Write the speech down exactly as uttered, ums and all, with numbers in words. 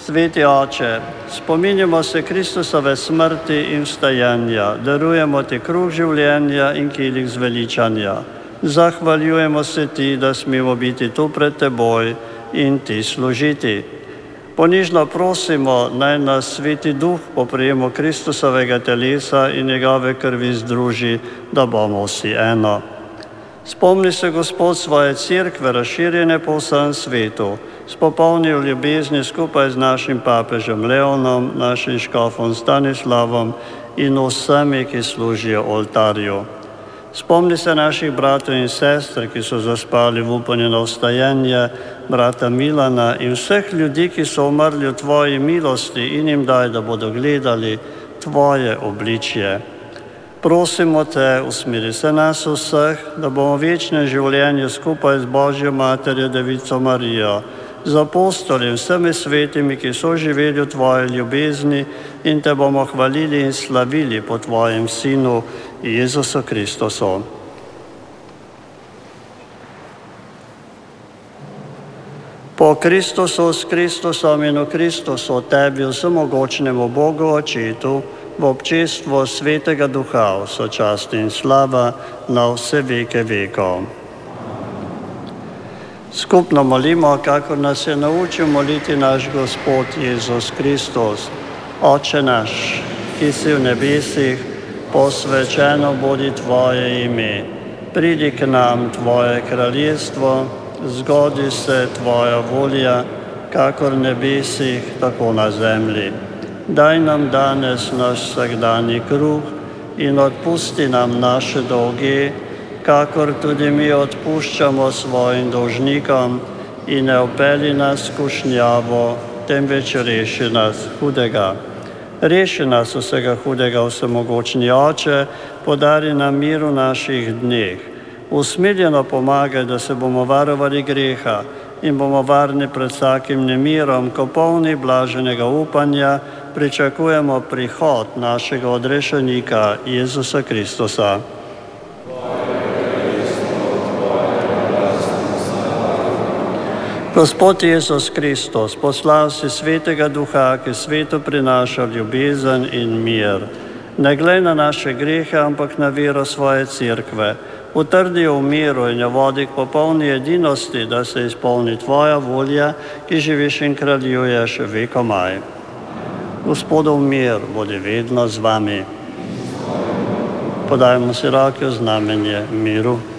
Sveti Oče, spominjamo se Kristusove smrti in vstajanja, darujemo ti kruh življenja in kilich zveličanja. Zahvaljujemo se ti, da smemo biti tu pred teboj in ti služiti. Ponižno prosimo, naj nas Sveti Duh po prejemu Kristusovega telesa in njegove krvi združi, da bomo vsi eno. Spomni se, Gospod, svoje cerkve, razširjene po vsem svetu, spopolni v ljubezni skupaj z našim papežem Leonom, našim škofom Stanislavom in vsemi, ki služijo oltarju. Spomni se naših bratov in sester, ki so zaspali v upanju na vstajanje, brata Milana in vseh ljudi, ki so umrli v tvoji milosti, in jim daj, da bodo gledali tvoje obličje. Prosimo te, usmeri se nas vseh, da bomo v večnem življenju skupaj z Božjo Materjo, Devico Marijo, z apostoli in vsemi svetimi, ki so živeli v tvoji ljubezni, in te bomo hvalili in slavili po tvojem Sinu, Jezusu Kristusu. Po Kristusu, s Kristusom in v Kristusu, tebi, vsemogočnemu Bogu Očetu, v občestvu Svetega Duha, v sočast in slava na vse veke vekov. Skupno molimo, kakor nas je naučil moliti naš Gospod Jezus Kristus. Oče naš, ki si v nebesih, posvečeno bodi tvoje ime. Pridi k nam tvoje kraljestvo, zgodi se tvoja volja, kakor v nebesih, tako na zemlji. Daj nam danes naš vsakdanji kruh in odpusti nam naše dolge, kakor tudi mi odpuščamo svojim dolžnikom, in ne vpelji nas v skušnjavo, temveč reši nas hudega. Reši nas vsega hudega, vsemogočni Oče, podari nam mir v naših dneh. Usmiljeno pomagaj, da se bomo varovali greha in bomo varni pred vsakim nemirom, ko polni blaženega upanja pričakujemo prihod našega odrešenika Jezusa Kristusa. Gospod Jezus Kristus, poslal si Svetega Duha, ki svetu prinaša ljubezen in mir. Ne glej na naše grehe, ampak na vero svoje cerkve. Utrdi jo v miru in jo vodi k popolni edinosti, da se izpolni tvoja volja, ki živiš in kraljuješ vekomaj. Gospodov mir bodi vedno z vami. Podajmo si roke v znamenje miru.